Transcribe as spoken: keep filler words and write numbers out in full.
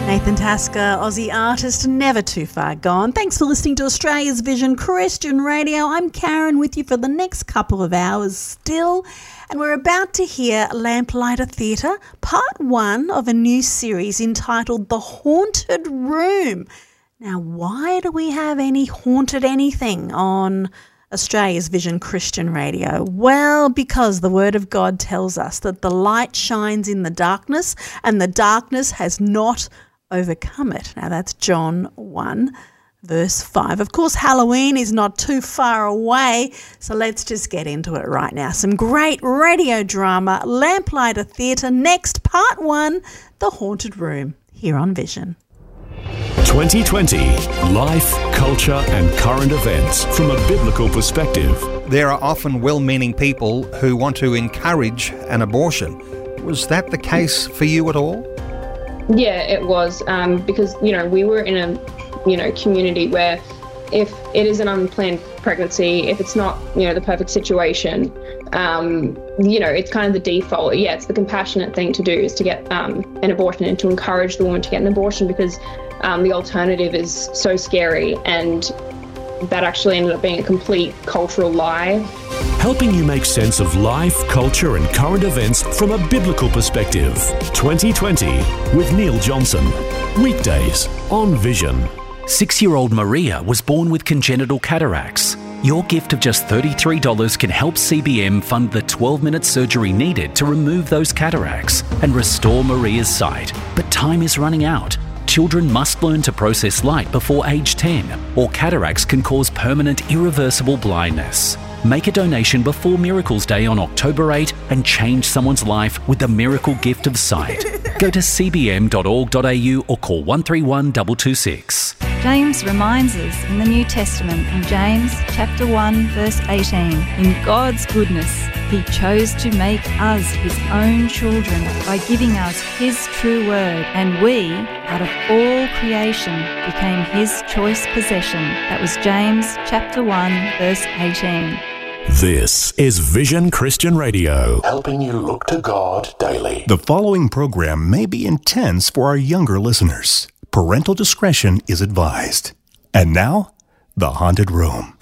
Nathan Tasker, Aussie artist, never too far gone. Thanks for listening to Australia's Vision Christian Radio. I'm Karen with you for the next couple of hours still, and we're about to hear Lamplighter Theatre, part one of a new series entitled The Haunted Room. Now, why do we have any haunted anything on Australia's Vision Christian Radio? Well, because the Word of God tells us that the light shines in the darkness and the darkness has not overcome it. Now that's John one verse five. Of course, Halloween is not too far away, so let's just get into it right now. Some great radio drama, Lamplighter Theatre, next part one, The Haunted Room, here on Vision. twenty twenty, life, culture and current events from a biblical perspective. There are often well-meaning people who want to encourage an abortion. Was that the case for you at all? Yeah, it was, um, because, you know, we were in a, you know, community where if it is an unplanned pregnancy, if it's not, you know, the perfect situation, um, you know, it's kind of the default. Yeah, it's the compassionate thing to do is to get um, an abortion and to encourage the woman to get an abortion, because um, the alternative is so scary, and that actually ended up being a complete cultural lie. Helping you make sense of life, culture and current events from a biblical perspective. twenty twenty with Neil Johnson. Weekdays on Vision. Six-year-old Maria was born with congenital cataracts. Your gift of just thirty-three dollars can help C B M fund the twelve-minute surgery needed to remove those cataracts and restore Maria's sight. But time is running out. Children must learn to process light before age ten, or cataracts can cause permanent, irreversible blindness. Make a donation before Miracles Day on October eighth and change someone's life with the miracle gift of sight. Go to c b m dot org dot a u or call one three one two two six. James reminds us in the New Testament in James chapter one verse eighteen, in God's goodness he chose to make us his own children by giving us his true word, and we, out of all creation, became his choice possession. That was James chapter one verse eighteen. This is Vision Christian Radio, helping you look to God daily. The following program may be intense for our younger listeners. Parental discretion is advised. And now, The Haunted Room.